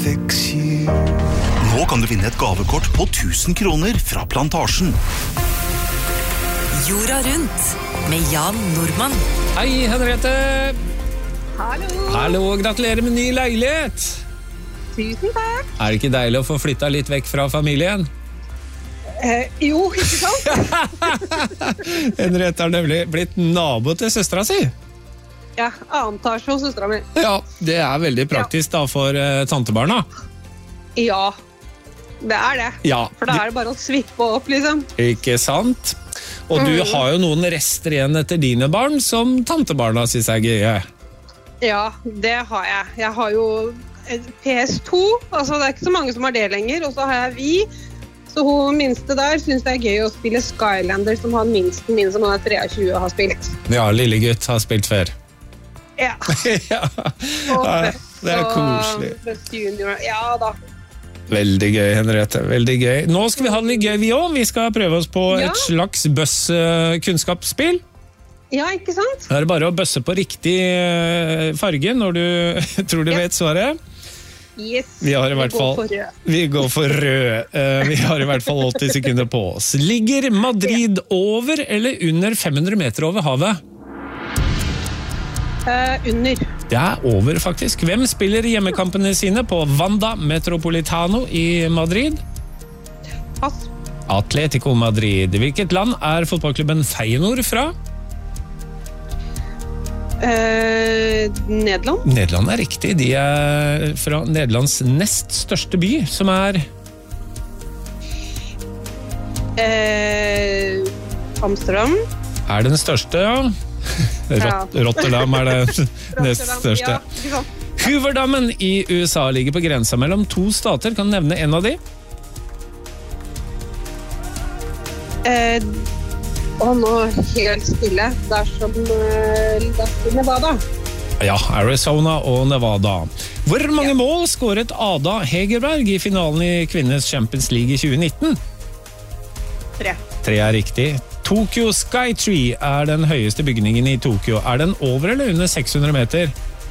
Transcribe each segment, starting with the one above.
fix you. Nå kan du vinne et gavekort på 1000 kroner fra Plantasjen. Jorda rundt med Jan Nordmann. Hei, Henriette. Hallo. Hallo, gratulerer med ny leilighet. Tusen takk. Er det ikke deilig å få flytta litt vekk fra familien? Jo, ikke sant? Henriette har nemlig blitt nabo til søstera si. Ja, annen etasje hos søstera mi. Ja, det er veldig praktisk da for tantebarna. Ja, det er det. Ja, For da er det bare å svippe opp, liksom. ikke sant? Og du har jo noen rester igjen etter dine barn som tantebarna synes er gøye. Ja, det har jeg. Jeg har jo PS2, altså det er ikke så mange som har det lenger, og så har jeg Vi. Så hun minste der synes det er gøy å spille Skylander, som han minsten min som han er 23 har spilt. Ja, lille gutt har spilt før. Ja. Ja, det er koselig. Best junior. Ja da. Veldig gøy, Henriette, veldig gøy. Nå skal vi ha det litt gøy vi også. Vi skal prøve oss på et slags bøss-kunnskapsspill. Ja, ikke sant? Det er bare å bøsse på riktig farge når du tror du vet svaret. Yes, Vi går for rød. Vi har i hvert fall 80 sekunder på oss. Ligger Madrid over eller under 500 meter over havet? Under. Det er over faktisk. Hvem spiller hjemmekampene sine på Wanda Metropolitano i Madrid? Pass. Atletico Madrid. Hvilket land er fotballklubben Feyenoord fra? Nederland. Nederland er riktig. De er fra Nederlands nest største by, som er Amsterdam. Er den største, ja. Rotterdam er det nest største. Ja, ikke sant? Hooverdammen i USA ligger på grensa mellom to stater. Kan du nevne en av de? Nå helt stille. Det er som Nevada. Ja, Arizona og Nevada. Hvor mange mål skåret Ada Hegerberg i finalen i Kvinnes Champions League i 2019? 3. 3 er riktig. Tokyo Skytree er den høyeste bygningen i Tokyo. Er den over eller under 600 meter?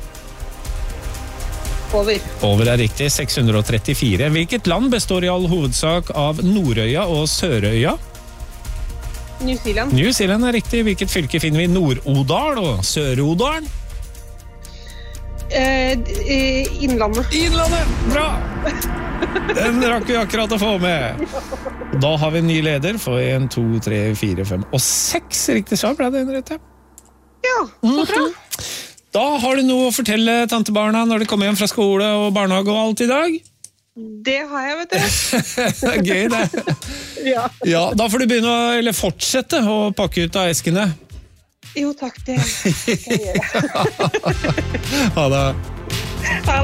Over. Over er riktig, 634. Hvilket land består i all hovedsak av Nordøya og Sørøya? New Zealand. New Zealand er riktig. Hvilket fylke finner vi Nord-Odal og Sør-Odal? Innlandet. Innlandet! Bra! Den rakk vi akkurat å få med. Da har vi en ny leder for 1, 2, 3, 4, 5 og 6 riktig svar, ble det, Henriette? Ja, så bra. Da har du noe å fortelle tantebarna når de kommer hjem fra skole og barnehage og alt i dag? Det har jeg, vet du. Det er gøy, det. Ja. Ja, da får du begynne eller fortsette å pakke ut av eskene. Jo, takk, det skal jeg gjøre. Ha det. Ha det.